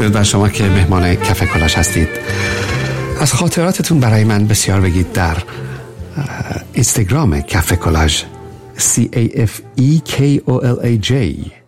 درود بر شما که مهمان کافه کلاژ هستید. از خاطراتتون برای من بسیار بگید در اینستاگرام کافه کلاژ CAFEKOLAJ